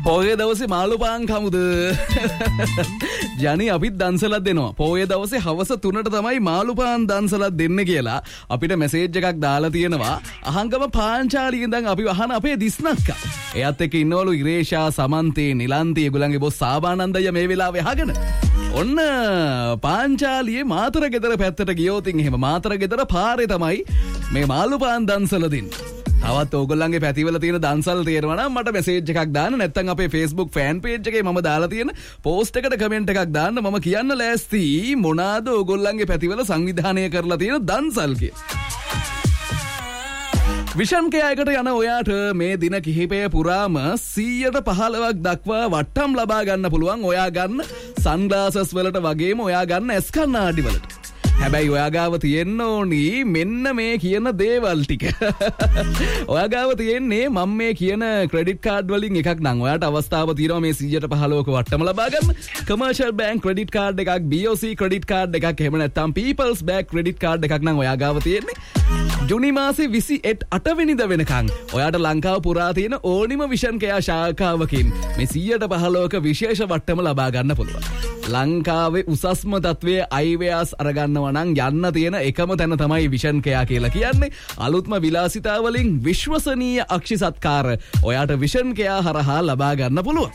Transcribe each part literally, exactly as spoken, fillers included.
පොයේ දවසේ මාළු පාන් කමුද? ජනි අපිත් දන්සලක් දෙනවා. පොයේ දවසේ හවස තුනට තමයි මාළු පාන් දන්සලක් දෙන්න කියලා අපිට මැසේජ් එකක් දාලා තියෙනවා. අහංගම පාංචාලිය ඉඳන් අපි අහන අපේ දිස්නක්කා. එයාත් එක්ක ඉන්නවලු ඉරේෂා, සමන්තේ, නිලන්ති, ඒගොල්ලන්ගේ බොස් සාබානන්දය මේ වෙලාවේ අහගෙන. ඔන්න පාංචාලියේ මාතර ගෙදර පැත්තට ගියොත් එහෙම මාතර ගෙදර පාරේ තමයි මේ මාළු පාන් දන්සල දෙන්නේ. තවත් ඕගොල්ලන්ගේ පැතිවල තියෙන දන්සල් තියෙනවා නම් මට මෙසේජ් එකක් දාන්න. නැත්නම් අපේ Facebook fan page එකේ මම දාලා තියෙන post එකට comment එකක් දාන්න. මම කියන්න ලෑස්ති මොනවාද ඕගොල්ලන්ගේ පැතිවල සංවිධානය කරලා තියෙන දන්සල් කියලා. විෂන් කෑයකට යන ඔයාට මේ දින කිහිපය පුරාම සීයට පහළොවක් දක්වා වට්ටම් ලබා ගන්න පුළුවන්. ඔයා ගන්න සන්ග්ලාසස් වලට වගේම ඔයා ගන්න ඇස් කණ්ණාඩි වලට. හැබැයි ඔයා ගාව තියෙන්න ඕනි මෙන්න මේ කියන දේවල් ටික. ඔයා ගාව තියෙන්නේ මම මේ කියන ක්‍රෙඩිට් කාඩ් වලින් එකක් නම් ඔයාට අවස්ථාව තියෙනවා මේ සීයට පහළොවක වට්ටම ලබා ගන්න. කමර්ෂල් බැංක් ක්‍රෙඩිට් කාඩ් එකක්, B O C credit card එකක්, එහෙම නැත්නම් People's Bank ක්‍රෙඩිට් කාඩ් එකක් නම් ඔයා ගාව තියෙන්නේ. ජුනි මාසේ විසි අට වෙනිදා වෙනකන් ඔයාට ලංකාව පුරා තියෙන ඕනිම විෂන් කෑ ශාඛාවකින් මේ සීයට පහළොවක විශේෂ වට්ටම ලබා ගන්න පුළුවන්. ලංකාවේ උසස්ම තත්වයේ අයිවැයස් අරගන්නවා නම් යන්න තියෙන එකම තැන තමයි විෂන් කෑ කියලා කියන්නේ. අලුත්ම විලාසිතා වලින් විශ්වසනීය අක්ෂි සත්කාර ඔයාට විෂන් කෑ හරහා ලබා ගන්න පුළුවන්.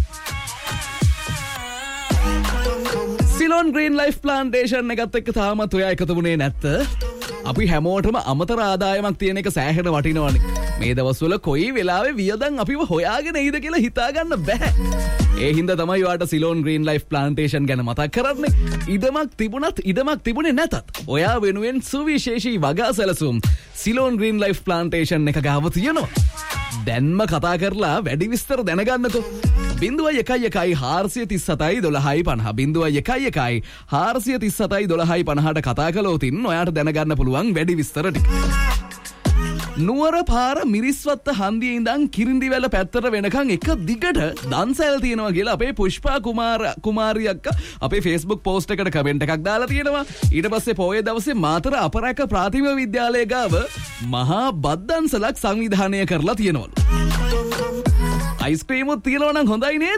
සිලෝන් ග්‍රීන් ලයිෆ් ප්ලාන්ටේෂන් එකත් එක්ක තාමත් ඔයා එකතු වුණේ නැත්ද? අපි හැමෝටම අමතර ආදායමක් තියෙන එක සෑහෙන වටිනවනේ. මේ දවස්වල කොයි වෙලාවෙ වියදම් අපිව හොයාගෙන ඉද කියලා හිතා ගන්න බෑ. ඒ හින්දා තමයි ඔයාට සිලෝන් ග්‍රීන් ලයිෆ් ප්ලාන්ටේෂන් ගැන මතක් කරන්නේ. ඉඩමක් තිබුණත් ඉඩමක් තිබුණේ නැතත් ඔයා වෙනුවෙන් සුවිශේෂී වගා සැලසුම් සිලෝන් ග්‍රීන් ලයිෆ් ප්ලාන්ටේෂන් එක ගාව තියෙනවා. දැන්ම කතා කරලා වැඩි විස්තර දැනගන්නකෝ. බිංදුවයි එකයි එකයි හාරසිය තිස් හතයි දොළහයි පනහ බිංදුවයි එකයි එකයි හාරසිය තිස් හතයි දොළහයි පනහට කතා කළොතින් ඔයාට දැනගන්න පුළුවන් වැඩි විස්තර ටික. නුවර පාර මිරිස්වත්ත හන්දියේ ඉඳන් කිරින්දිවැල පැත්තට වෙනකන් එක දිගට දන්සැල් තියෙනවා කියලා අපේ පුෂ්පා කුමාර කුමාරිය අක්කා අපේ Facebook post එකට කමෙන්ට් එකක් දාලා තියෙනවා. ඊට පස්සේ පොයේ දවසේ මාතර අපරාක ප්‍රාථමික විද්‍යාලය ගාව මහා බද්දන්සලක් සංවිධානය කරලා තියෙනවලු. අයිස්ක්‍රීමුත් තියෙනවා නම් හොඳයි නේද?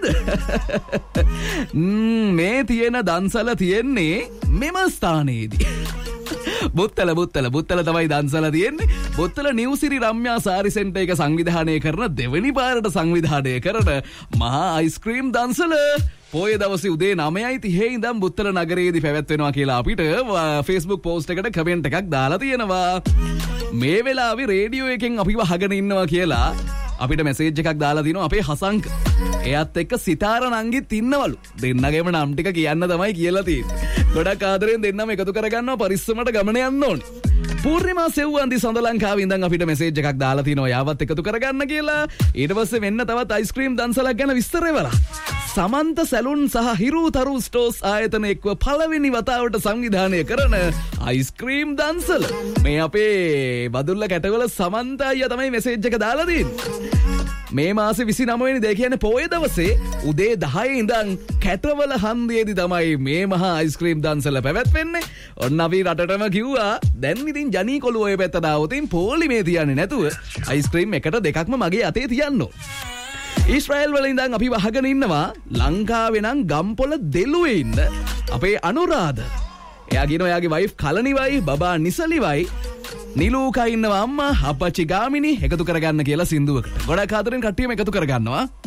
මේ තියෙන දන්සල තියෙන්නේ මෙම ස්ථානයේදී. බුත්තල බුත්තල බුත්තල තමයි දන්සල තියෙන්නේ. බුත්තල නිව්සිරි රම්‍යා සාරි සෙන්ටර් එක සංවිධානය කරන දෙවෙනි පාරට සංවිධානය කරන මහා අයිස්ක්‍රීම් දන්සල පොයේ දවසේ උදේ නවයයි තිහේ ඉඳන් බුත්තල නගරයේදී පැවැත්වෙනවා කියලා අපිට Facebook post එකට කමෙන්ට් එකක් දාලා තියෙනවා. මේ වෙලාවේ රේඩියෝ එකෙන් අපිව අහගෙන ඉන්නවා කියලා අපිට මැසේජ් එකක් දාලා තිනවා අපේ හසංක. එයාත් එක්ක සිතාර නංගිත් ඉන්නවලු. දෙන්නගේම නම් ටික කියන්න තමයි කියලා තියෙන්නේ. ගොඩක් ආදරෙන් දෙන්නම එකතු කරගන්නවා පරිස්සමට ගමන යන්න ඕනේ. පූර්ණිමා සෙව්වන්දි සඳ ලංකාවේ ඉඳන් අපිට මැසේජ් එකක් දාලා තිනවා යාවත් එකතු කරගන්න කියලා. ඊට පස්සේ වෙන්න තවත් අයිස්ක්‍රීම් දන්සලක් ගැන විස්තර එවලා. සමන්ත සැලුන් සහ හිරුතරු ස්ටෝස් ආයතන එක්ව පළවෙනි වතාවට සංවිධානය කරන අයිස්ක්‍රීම් දන්සල. මේ අපේ බදුල්ල කැටවල සමන්ත අයියා තමයි මැසේජ් එක දාලා තියෙන්නේ. මේ මාසේ විසි නවය වෙනිදා කියන්නේ පොයේ දවසේ උදේ දහයේ ඉඳන් කැටවල හන්දියේදී තමයි මේ මහා අයිස්ක්‍රීම් දන්සල පැවැත්වෙන්නේ. ඔන්න අපි රටටම කිව්වා දැන් ඉතින් ජනී කොළු ඔය පැත්තට ආවොතින් පොලිමේ තියන්නේ නැතුව අයිස්ක්‍රීම් එකට දෙකක්ම මගේ අතේ තියන්න ඕන. ඊශ්‍රායල් වල ඉඳන් අපි වහගෙන ඉන්නවා ලංකාවේ නම් ගම්පොළ දෙළුවේ ඉන්න අපේ අනුරාධ. එයා කියන එයාගේ වයිෆ් කලනිවයි බබා නිසලිවයි නිලූකා ඉන්නවා අම්මා අපච්චි ගාමිණි එකතු කරගන්න කියලා සින්දුවකට. ගොඩක් ආදරෙන් කට්ටියම එකතු කරගන්නවා.